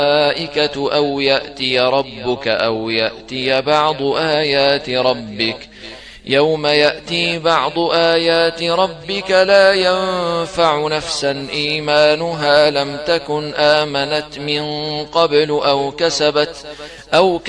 الملائكة أو يأتي ربك أو يأتي بعض آيات ربك يوم يأتي بعض آيات ربك لا ينفع نفسا إيمانها لم تكن آمنت من قبل أو